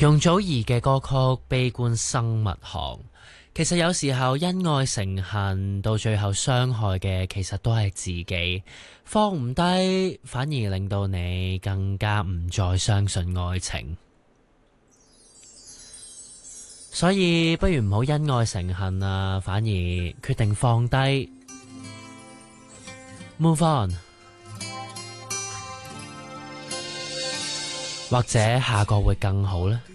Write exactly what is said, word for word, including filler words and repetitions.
容祖兒嘅歌曲《悲觀生物學》，其實有時候恩愛成恨，到最後傷害嘅其實都係自己，放唔低，反而令到你更加唔再相信愛情。所以不如唔好恩愛成恨啊，反而決定放低 ，move on， 或者下個會更好呢。